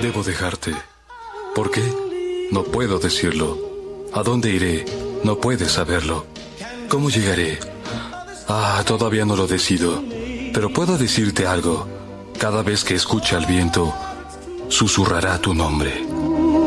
Debo dejarte. ¿Por qué? No puedo decirlo. ¿A dónde iré? No puedes saberlo. ¿Cómo llegaré? Todavía no lo decido. Pero puedo decirte algo. Cada vez que escuche al viento, susurrará tu nombre.